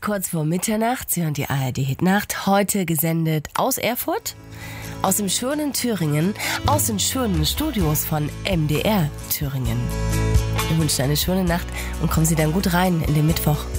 kurz vor Mitternacht. Sie hören die ARD Hitnacht. Heute gesendet aus Erfurt, aus dem schönen Thüringen, aus den schönen Studios von MDR Thüringen. Wir wünschen eine schöne Nacht und kommen Sie dann gut rein in den Mittwoch.